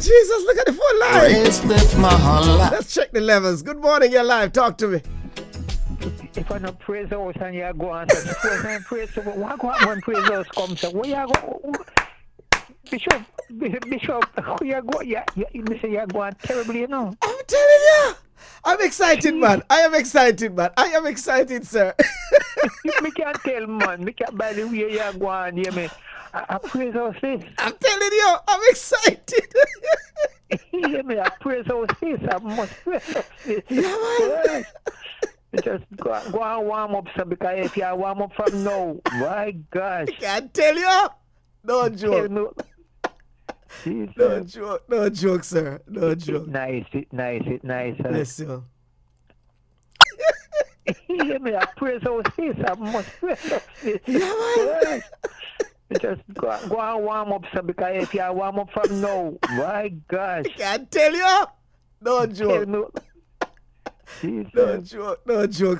Jesus, look at the phone line. Wasted my whole life. Let's check the levels. Good morning, you're live. Talk to me. If I not praise house and you go on, praise house, why go on when praise house comes? Where you go? Bishop, where you go? You say you go on terribly, you know. I'm telling you. I'm excited, man. I am excited, man. I am excited, sir. Me can't tell, man. Me can't by the way you go on, hear me. I praise house this. I'm telling you, I'm excited. Hear me, I praise house this. I must praise house this. Yeah, man. Just go and warm up, sir, because if you warm up from now, my gosh. I can't tell you. No joke. No joke. No joke, sir. No joke. Nice. Bless you. Hear me, I praise house this. I must praise house this. Yeah, man. Just go and warm up, sir, because if you warm up from now, my gosh. I can't tell you. No joke. No joke. No joke,